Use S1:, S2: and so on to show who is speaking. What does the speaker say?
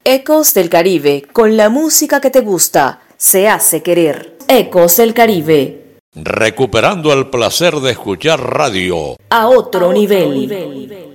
S1: Ecos del Caribe, con la música que te gusta, se hace querer. Ecos del Caribe.
S2: Recuperando el placer de escuchar radio
S1: a otro nivel.